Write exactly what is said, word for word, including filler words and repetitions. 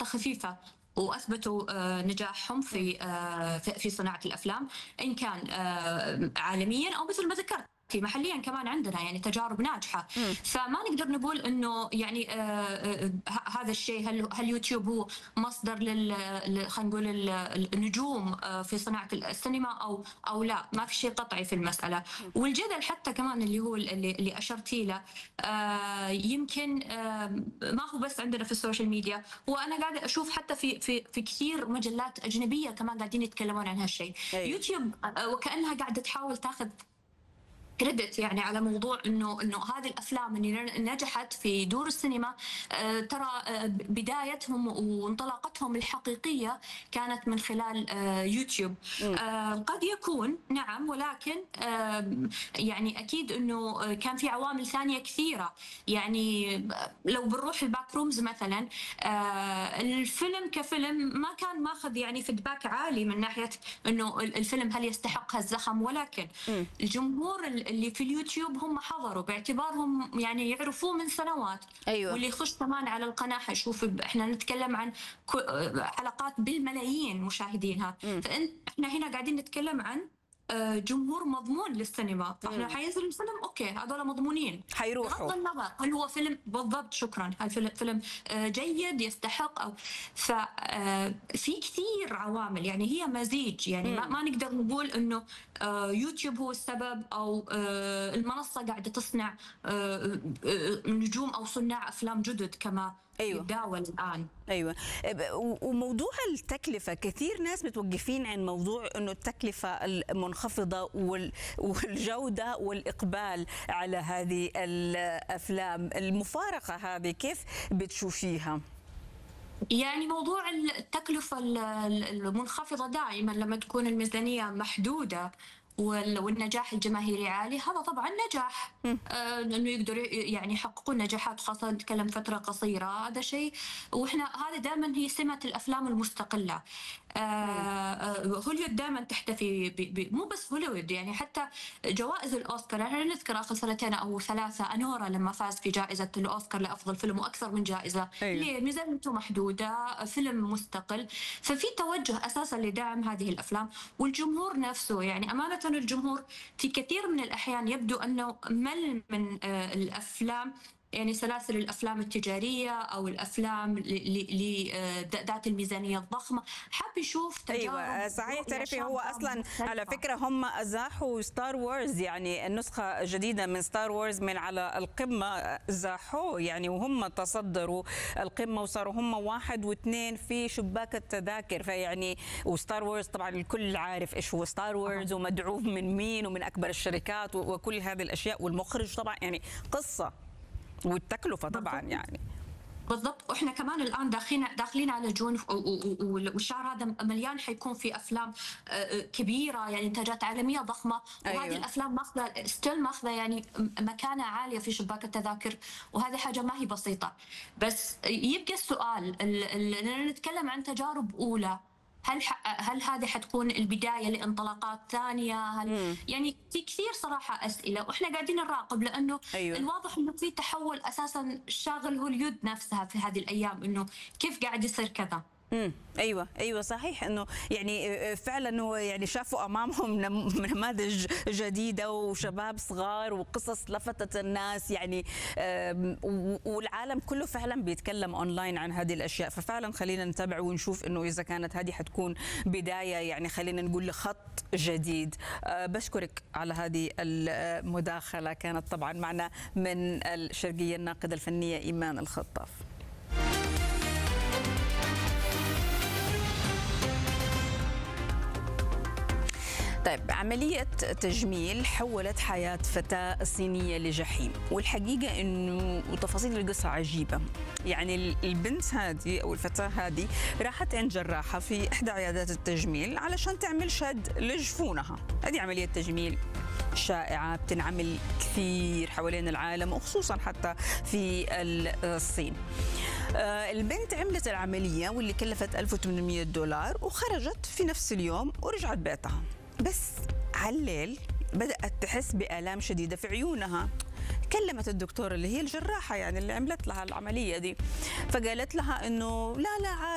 خفيفة واثبتوا نجاحهم في في صناعه الافلام، ان كان عالميا او مثل ما ذكرت محليا كمان عندنا يعني تجارب ناجحه. م. فما نقدر نقول انه يعني آه آه هذا الشيء هل هل يوتيوب هو مصدر لل خلينا نقول النجوم آه في صناعه السينما او او لا، ما في شيء قطعي في المساله. م. والجدل حتى كمان اللي هو اللي, اللي اشرتي له آه يمكن آه ما هو بس عندنا في السوشيال ميديا، وانا قاعده اشوف حتى في في في كثير مجلات اجنبيه كمان قاعدين يتكلمون عن هالشيء. أيوه. يوتيوب آه وكانها قاعده تحاول تاخذ كريدت يعني على موضوع انه انه هذه الافلام اللي نجحت في دور السينما آه ترى آه بدايتهم وانطلاقتهم الحقيقيه كانت من خلال آه يوتيوب. آه قد يكون نعم، ولكن آه يعني اكيد انه كان في عوامل ثانيه كثيره. يعني لو بنروح الباك رومز مثلا، آه الفيلم كفيلم ما كان ماخذ يعني فيدباك عالي من ناحيه انه الفيلم هل يستحق هالزخم، ولكن م. الجمهور اللي في اليوتيوب هم حضروا باعتبارهم يعني يعرفوه من سنوات. أيوة. واللي يخش كمان على القناة حيشوف احنا نتكلم عن حلقات بالملايين مشاهدينها. فاحنا هنا قاعدين نتكلم عن جمهور مضمون للسينما، فاحنا حينزل الفيلم اوكي هذول مضمونين حيروحوا بغض النظر هل هو فيلم بالضبط. شكرا، هالفيلم فيلم جيد يستحق او ففي كثير عوامل يعني هي مزيج يعني ما, ما نقدر نقول انه يوتيوب هو السبب او المنصه قاعده تصنع نجوم او صناع افلام جدد كما أيوة. يتداول الآن. أيوة. وموضوع التكلفة كثير ناس متوقفين عن موضوع أنه التكلفة المنخفضة والجودة والإقبال على هذه الأفلام. المفارقة هذه كيف بتشوفيها؟ يعني موضوع التكلفة المنخفضة دائما لما تكون الميزانية محدودة والنجاح الجماهيري عالي، هذا طبعا نجاح آه انه يقدروا يعني يحققون نجاحات، خاصه نتكلم فتره قصيره. هذا شيء، واحنا هذا دائما هي سمه الافلام المستقله. آه هوليوود دائما تحتفي ب... مو بس هوليوود، يعني حتى جوائز الاوسكار. احنا نذكر اخر سنتين او ثلاثه انورا لما فاز في جائزه الاوسكار لافضل فيلم واكثر من جائزه. أيوة. ليه؟ ميزانيته محدوده، فيلم مستقل، ففي توجه اساسا لدعم هذه الافلام. والجمهور نفسه يعني امانه الجمهور في كثير من الأحيان يبدو أنه مل من الأفلام، يعني سلاسل الأفلام التجارية أو الأفلام ذات الميزانية الضخمة، حاب يشوف تجارب. أيوة صحيح. تعرفي هو أصلا مختلفة. على فكرة هم أزاحوا ستار وورز، يعني النسخة الجديدة من ستار وورز من على القمة زاحوه يعني، وهم تصدروا القمة وصاروا هم واحد واثنين في شباك التذاكر. فيعني وستار وورز طبعا الكل عارف إيش هو ستار وورز ومدعوم من مين ومن أكبر الشركات وكل هذه الأشياء، والمخرج طبعا يعني قصة والتكلفة طبعا يعني بالضبط. واحنا كمان الان داخلين داخلين على جون، والشهر هذا مليان حيكون في افلام كبيره يعني انتاجات عالميه ضخمه. وهذه أيوة. الافلام ماخذه ستيل ماخذه يعني مكانه عاليه في شباك التذاكر، وهذه حاجه ما هي بسيطه. بس يبقى السؤال اللي نتكلم عن تجارب اولى، هل هل هذه حتكون البدايه لانطلاقات ثانيه؟ هل مم. يعني في كثير صراحه اسئله، واحنا قاعدين نراقب لانه أيوة. الواضح انه في تحول اساسا شاغل هوليوود نفسها في هذه الايام، انه كيف قاعد يصير كذا. امم ايوه ايوه صحيح. انه يعني فعلا هو يعني شافوا امامهم نماذج جديده وشباب صغار وقصص لفتت الناس يعني، والعالم كله فعلا بيتكلم اونلاين عن هذه الاشياء. ففعلا خلينا نتابع ونشوف انه اذا كانت هذه حتكون بدايه يعني خلينا نقول لخط جديد. بشكرك على هذه المداخله، كانت طبعا معنا من الشرقيه الناقده الفنيه ايمان الخطاف. طيب، عملية تجميل حولت حياة فتاة صينية لجحيم، والحقيقة إنه تفاصيل القصة عجيبة. يعني البنت هذه أو الفتاة هذه راحت عند جراحة في إحدى عيادات التجميل علشان تعمل شد لجفونها. هذه عملية تجميل شائعة بتنعمل كثير حوالين العالم وخصوصا حتى في الصين. البنت عملت العملية واللي كلفت ألف وثمانمئة دولار وخرجت في نفس اليوم ورجعت بيتها. بس على الليل بدأت تحس بآلام شديدة في عيونها. كلمت الدكتور اللي هي الجراحة يعني اللي عملت لها العملية دي، فقالت لها إنه لا لا عادي